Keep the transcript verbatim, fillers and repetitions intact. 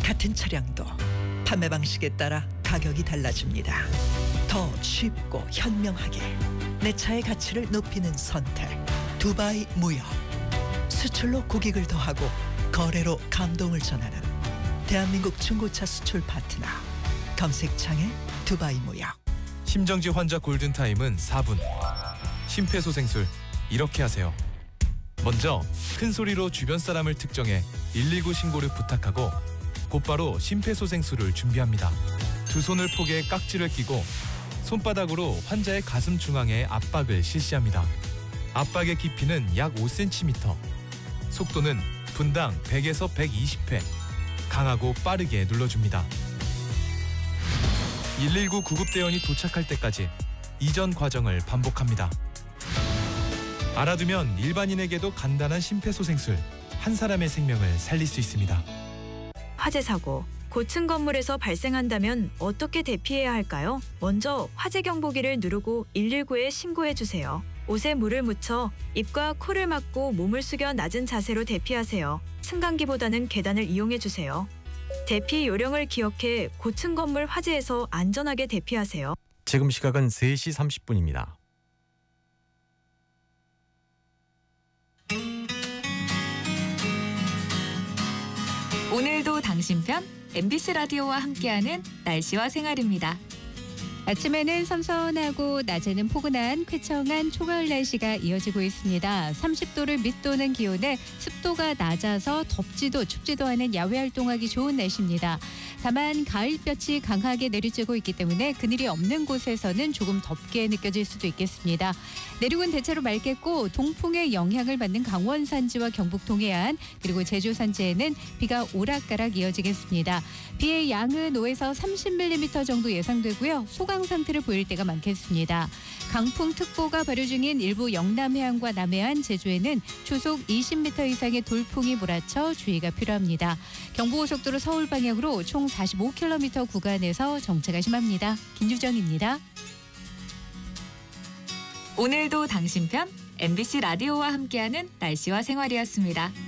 같은 차량도 판매 방식에 따라 가격이 달라집니다. 더 쉽고 현명하게 내 차의 가치를 높이는 선택. 두바이 무역. 수출로 고객을 더하고 거래로 감동을 전하는 대한민국 중고차 수출 파트너. 검색창에 두바이 무역. 심정지 환자 골든타임은 사 분. 심폐소생술 이렇게 하세요. 먼저 큰 소리로 주변 사람을 특정해 일일구 신고를 부탁하고 곧바로 심폐소생술을 준비합니다. 두 손을 포개 깍지를 끼고 손바닥으로 환자의 가슴 중앙에 압박을 실시합니다. 압박의 깊이는 약 오 센티미터. 속도는 분당 백에서 백이십 회. 강하고 빠르게 눌러줍니다. 일일구 구급대원이 도착할 때까지 이전 과정을 반복합니다. 알아두면 일반인에게도 간단한 심폐소생술, 한 사람의 생명을 살릴 수 있습니다. 화재 사고, 고층 건물에서 발생한다면 어떻게 대피해야 할까요? 먼저 화재 경보기를 누르고 일일구에 신고해 주세요. 옷에 물을 묻혀 입과 코를 막고 몸을 숙여 낮은 자세로 대피하세요. 승강기보다는 계단을 이용해 주세요. 대피 요령을 기억해 고층 건물 화재에서 안전하게 대피하세요. 지금 시각은 세 시 삼십 분입니다. 오늘도 당신 편 엠비씨 라디오와 함께하는 날씨와 생활입니다. 아침에는 선선하고 낮에는 포근한 쾌청한 초가을 날씨가 이어지고 있습니다. 삼십 도를 밑도는 기온에 습도가 낮아서 덥지도 춥지도 않은 야외 활동하기 좋은 날씨입니다. 다만 가을볕이 강하게 내리쬐고 있기 때문에 그늘이 없는 곳에서는 조금 덥게 느껴질 수도 있겠습니다. 내륙은 대체로 맑겠고 동풍의 영향을 받는 강원 산지와 경북 동해안 그리고 제주 산지에는 비가 오락가락 이어지겠습니다. 비의 양은 오에서 삼십 밀리미터 정도 예상되고요. 소강 상태를 보일 때가 많겠습니다. 강풍특보가 발효 중인 일부 영남 해안과 남해안, 제주에는 초속 이십 미터 이상의 돌풍이 몰아쳐 주의가 필요합니다. 경부고속도로 서울 방향으로 총 사십오 킬로미터 구간에서 정체가 심합니다. 김유정입니다. 오늘도 당신 편 엠비씨 라디오와 함께하는 날씨와 생활이었습니다.